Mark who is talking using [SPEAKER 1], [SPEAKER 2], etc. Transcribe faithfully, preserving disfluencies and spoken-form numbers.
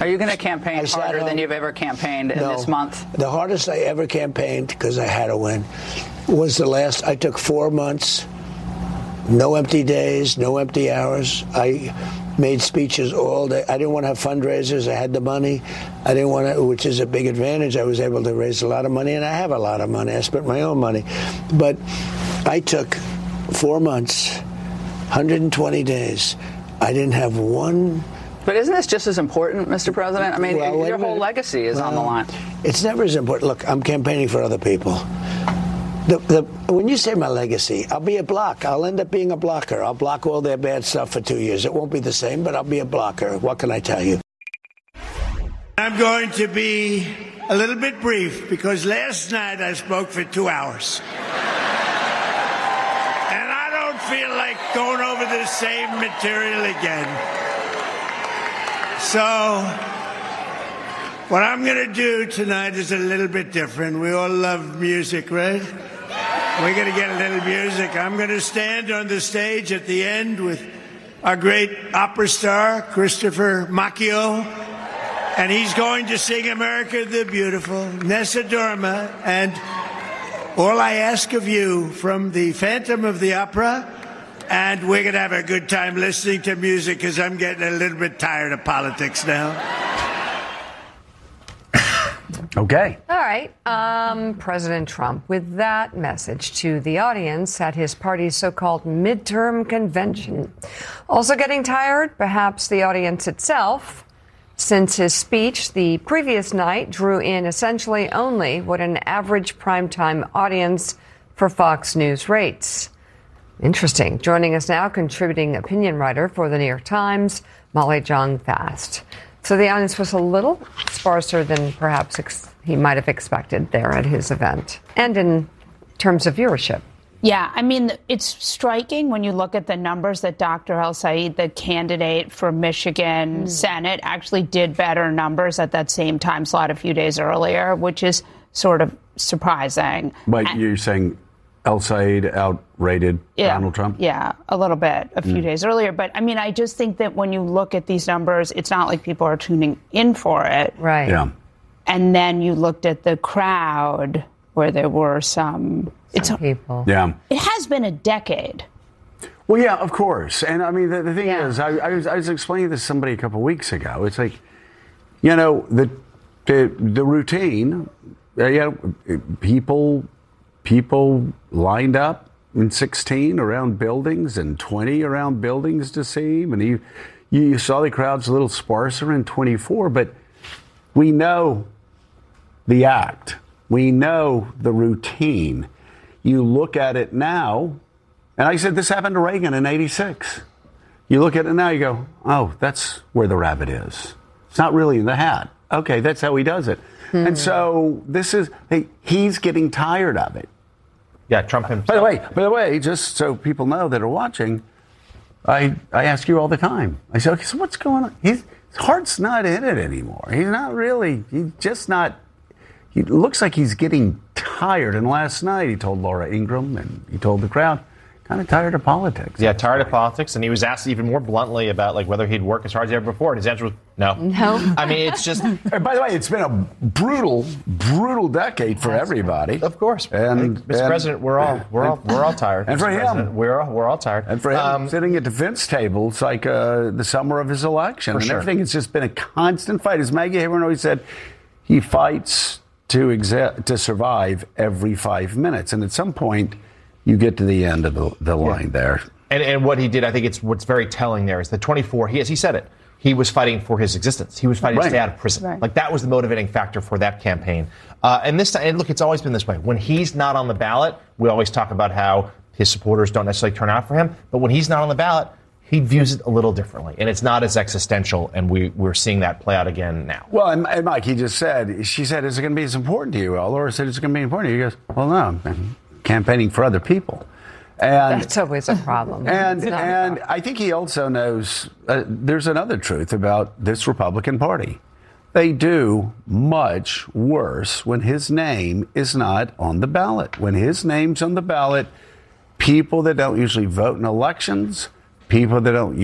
[SPEAKER 1] Are you going to campaign
[SPEAKER 2] I
[SPEAKER 1] harder than you've ever campaigned in
[SPEAKER 2] no,
[SPEAKER 1] this month?
[SPEAKER 2] The hardest I ever campaigned, because I had to win, was the last. I took four months, no empty days, no empty hours. I made speeches all day. I didn't want to have fundraisers. I had the money. I didn't want to, which is a big advantage. I was able to raise a lot of money, and I have a lot of money. I spent my own money. But I took four months, one hundred twenty days. I didn't have one.
[SPEAKER 1] But isn't this just as important, Mister President? I mean, well, your whole legacy is well, on the line.
[SPEAKER 2] It's never as important. Look, I'm campaigning for other people. The, the, when you say my legacy, I'll be a block. I'll end up being a blocker. I'll block all their bad stuff for two years. It won't be the same, but I'll be a blocker. What can I tell you?
[SPEAKER 3] I'm going to be a little bit brief because last night I spoke for two hours. And I don't feel like going over the same material again. So what I'm going to do tonight is a little bit different. We all love music, right? We're going to get a little music. I'm going to stand on the stage at the end with our great opera star, Christopher Macchio, and he's going to sing America the Beautiful, Nessa Dorma, and All I Ask of You from the Phantom of the Opera, and we're going to have a good time listening to music because I'm getting a little bit tired of politics now.
[SPEAKER 4] Okay.
[SPEAKER 5] All right. Um, President Trump, with that message to the audience at his party's so-called midterm convention. Also getting tired, perhaps the audience itself, since his speech the previous night drew in essentially only what an average primetime audience for Fox News rates. Interesting. Joining us now, contributing opinion writer for the New York Times, Molly Jong-Fast. So the audience was a little sparser than perhaps ex- he might have expected there at his event, and in terms of viewership.
[SPEAKER 6] Yeah, I mean, it's striking when you look at the numbers that Doctor El-Sayed, the candidate for Michigan mm. Senate, actually did better numbers at that same time slot a few days earlier, which is sort of surprising.
[SPEAKER 4] But
[SPEAKER 6] and,
[SPEAKER 4] you're saying El-Sayed outrated
[SPEAKER 6] yeah,
[SPEAKER 4] Donald Trump?
[SPEAKER 6] Yeah, a little bit, a few
[SPEAKER 4] mm.
[SPEAKER 6] days earlier. But, I mean, I just think that when you look at these numbers, it's not like people are tuning in for it.
[SPEAKER 5] Right.
[SPEAKER 4] Yeah.
[SPEAKER 6] And then you looked at the crowd where there were some...
[SPEAKER 5] It's people.
[SPEAKER 4] Yeah.
[SPEAKER 6] It has been a decade.
[SPEAKER 4] Well, yeah, of course. And, I mean, the, the thing
[SPEAKER 5] yeah.
[SPEAKER 4] is, I, I, was, I was explaining this to somebody a couple of weeks ago. It's like, you know, the the, the routine, uh, you know, people... People lined up in sixteen around buildings and twenty around buildings to see him. And you, you saw the crowds a little sparser in twenty-four, but we know the act. We know the routine. You look at it now, and I said this happened to Reagan in eighty-six. You look at it now, you go, oh, that's where the rabbit is. It's not really in the hat. Okay, that's how he does it. Hmm. And so this is, hey, he's getting tired of it.
[SPEAKER 7] Yeah, Trump himself.
[SPEAKER 4] By the way, by the way, just so people know that are watching, I I ask you all the time. I say, okay, so what's going on? He's, his heart's not in it anymore. He's not really. He's just not. He looks like he's getting tired. And last night he told Laura Ingraham and he told the crowd, kind of tired of politics.
[SPEAKER 7] Yeah, tired of politics. And he was asked even more bluntly about like whether he'd work as hard as ever before. And his answer was no.
[SPEAKER 5] No.
[SPEAKER 7] I mean, it's just.
[SPEAKER 4] And by the way, it's been a brutal, brutal decade for
[SPEAKER 5] That's
[SPEAKER 4] everybody.
[SPEAKER 7] Of course,
[SPEAKER 4] and
[SPEAKER 7] Mister
[SPEAKER 4] and,
[SPEAKER 7] President, we're all we're all we're all tired.
[SPEAKER 4] And for
[SPEAKER 7] Mister
[SPEAKER 4] him,
[SPEAKER 7] President, we're all, we're all tired.
[SPEAKER 4] And for him,
[SPEAKER 7] um,
[SPEAKER 4] sitting at defense tables like uh, the summer of his election, and
[SPEAKER 7] sure.
[SPEAKER 4] everything. It's just been a constant fight. As Maggie Haberman always said, he fights to exa- to survive every five minutes, and at some point, you get to the end of the, the line yeah. there.
[SPEAKER 7] And and what he did, I think it's what's very telling there is the twenty-four. He as he said it. He was fighting for his existence. He was fighting
[SPEAKER 4] right.
[SPEAKER 7] to stay out of prison.
[SPEAKER 6] Right.
[SPEAKER 7] Like that was the motivating factor for that campaign. Uh, and this time, and look, it's always been this way. When he's not on the ballot, we always talk about how his supporters don't necessarily turn out for him. But when he's not on the ballot, he views it a little differently, and it's not as existential. And we we're seeing that play out again now.
[SPEAKER 4] Well, and, and Mike, he just said, she said, "Is it going to be as important to you?" Well, Laura said, "It's going to be important to you." He goes, "Well, no, I'm campaigning for other people." And,
[SPEAKER 5] That's always a problem.
[SPEAKER 4] And and
[SPEAKER 5] problem.
[SPEAKER 4] I think he also knows uh, there's another truth about this Republican Party. They do much worse when his name is not on the ballot. When his name's on the ballot, people that don't usually vote in elections, people that don't